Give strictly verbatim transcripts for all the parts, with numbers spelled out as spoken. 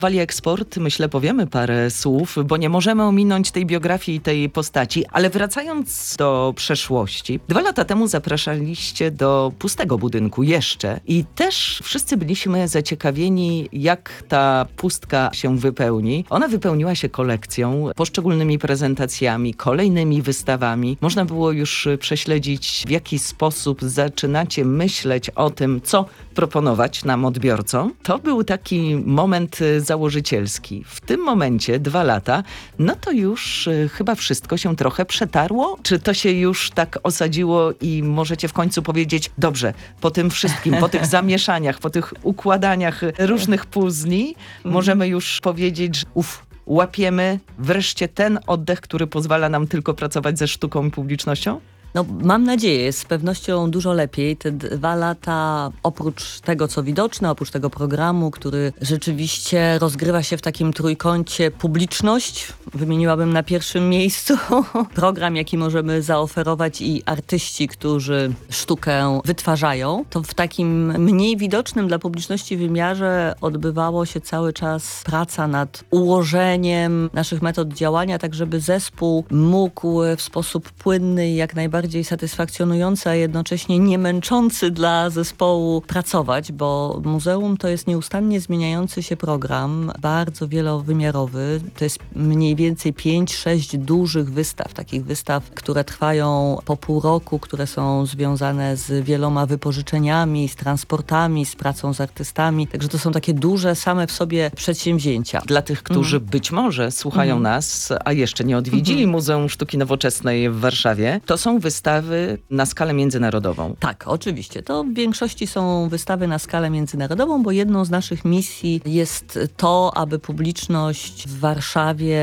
Wali Eksport, myślę, powiemy parę słów, bo nie możemy ominąć tej biografii i tej postaci. Ale wracając do przeszłości, dwa lata temu zapraszaliście do pustego budynku jeszcze i też wszyscy byliśmy zaciekawieni, jak ta pustka się wypełni. Ona wypełniła się kolekcją, poszczególnymi prezentacjami, kolejnymi wystawami. Można było już prześledzić, w jaki sposób zaczynacie myśleć o tym, co proponować nam odbiorcom. To był taki moment założycielski. W tym momencie, dwa lata, no to już y, chyba wszystko się trochę przetarło? Czy to się już tak osadziło i możecie w końcu powiedzieć, dobrze, po tym wszystkim, po tych zamieszaniach, po tych układaniach różnych puzli, możemy już powiedzieć, że uf, łapiemy wreszcie ten oddech, który pozwala nam tylko pracować ze sztuką i publicznością? No, mam nadzieję, jest z pewnością dużo lepiej. Te dwa lata, oprócz tego, co widoczne, oprócz tego programu, który rzeczywiście rozgrywa się w takim trójkącie publiczność, wymieniłabym na pierwszym miejscu program, jaki możemy zaoferować i artyści, którzy sztukę wytwarzają, to w takim mniej widocznym dla publiczności wymiarze odbywało się cały czas praca nad ułożeniem naszych metod działania, tak żeby zespół mógł w sposób płynny i jak najbardziej bardziej satysfakcjonujący, a jednocześnie nie męczący dla zespołu pracować, bo muzeum to jest nieustannie zmieniający się program, bardzo wielowymiarowy. To jest mniej więcej pięć sześć dużych wystaw, takich wystaw, które trwają po pół roku, które są związane z wieloma wypożyczeniami, z transportami, z pracą z artystami. Także to są takie duże same w sobie przedsięwzięcia. Dla tych, którzy mm. być może słuchają mm. nas, a jeszcze nie odwiedzili mm. Muzeum Sztuki Nowoczesnej w Warszawie, to są wystawy na skalę międzynarodową. Tak, oczywiście. To w większości są wystawy na skalę międzynarodową, bo jedną z naszych misji jest to, aby publiczność w Warszawie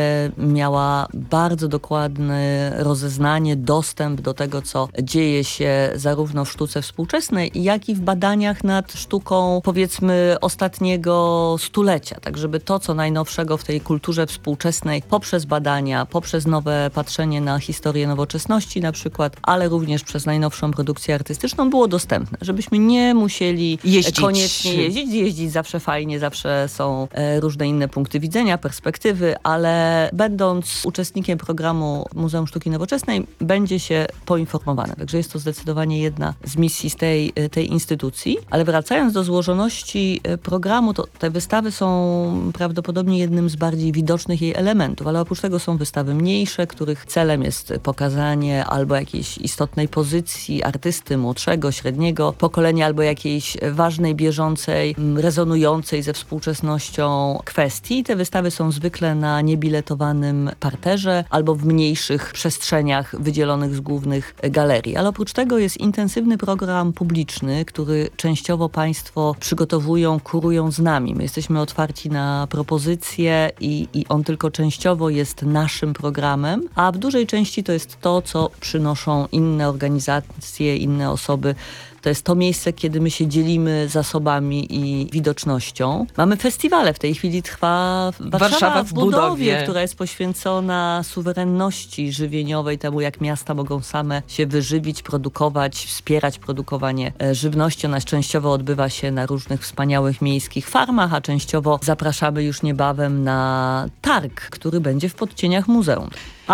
miała bardzo dokładne rozeznanie, dostęp do tego, co dzieje się zarówno w sztuce współczesnej, jak i w badaniach nad sztuką, powiedzmy, ostatniego stulecia. Tak, żeby to, co najnowszego w tej kulturze współczesnej, poprzez badania, poprzez nowe patrzenie na historię nowoczesności na przykład, ale również przez najnowszą produkcję artystyczną było dostępne, żebyśmy nie musieli jeździć. koniecznie jeździć. Jeździć zawsze fajnie, zawsze są e, różne inne punkty widzenia, perspektywy, ale będąc uczestnikiem programu Muzeum Sztuki Nowoczesnej będzie się poinformowane. Także jest to zdecydowanie jedna z misji z tej, tej instytucji. Ale wracając do złożoności programu, to te wystawy są prawdopodobnie jednym z bardziej widocznych jej elementów, ale oprócz tego są wystawy mniejsze, których celem jest pokazanie albo jakiejś istotnej pozycji artysty młodszego, średniego pokolenia, albo jakiejś ważnej, bieżącej, rezonującej ze współczesnością kwestii. Te wystawy są zwykle na niebiletowanym parterze albo w mniejszych przestrzeniach wydzielonych z głównych galerii. Ale oprócz tego jest intensywny program publiczny, który częściowo Państwo przygotowują, kurują z nami. My jesteśmy otwarci na propozycje i, i on tylko częściowo jest naszym programem, a w dużej części to jest to, co przynoszą inne organizacje, inne osoby. To jest to miejsce, kiedy my się dzielimy zasobami i widocznością. Mamy festiwale. W tej chwili trwa Warszawa, Warszawa w, w budowie, budowie, która jest poświęcona suwerenności żywieniowej, temu jak miasta mogą same się wyżywić, produkować, wspierać produkowanie żywności. Ona częściowo odbywa się na różnych wspaniałych miejskich farmach, a częściowo zapraszamy już niebawem na targ, który będzie w podcieniach muzeum.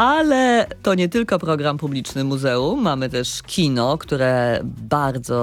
Ale to nie tylko program publiczny muzeum. Mamy też kino, które bardzo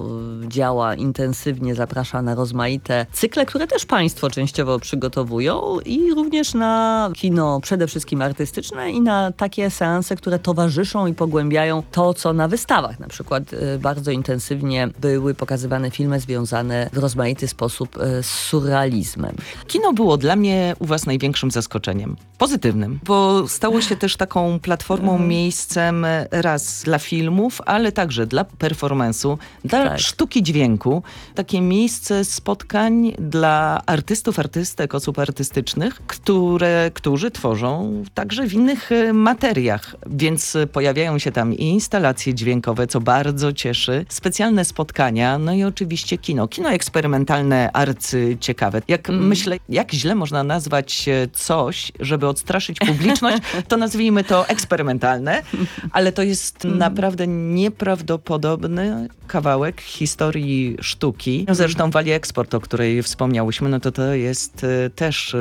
działa intensywnie, zaprasza na rozmaite cykle, które też Państwo częściowo przygotowują i również na kino przede wszystkim artystyczne i na takie seanse, które towarzyszą i pogłębiają to, co na wystawach. Na przykład y, bardzo intensywnie były pokazywane filmy związane w rozmaity sposób y, z surrealizmem. Kino było dla mnie u Was największym zaskoczeniem. Pozytywnym, bo stało się też taką platformą, mhm. miejscem raz dla filmów, ale także dla performance'u, dla tak. sztuki dźwięku. Takie miejsce spotkań dla artystów, artystek, osób artystycznych, które, którzy tworzą także w innych materiach. Więc pojawiają się tam i instalacje dźwiękowe, co bardzo cieszy, specjalne spotkania, no i oczywiście kino. Kino eksperymentalne, arcyciekawe. Jak mm. myślę, jak źle można nazwać coś, żeby odstraszyć publiczność, to nazwijmy to eksperymentalne, ale to jest mm. naprawdę nieprawdopodobny kawałek historii sztuki. Zresztą Wali Eksport, o której wspomniałyśmy, no to to jest też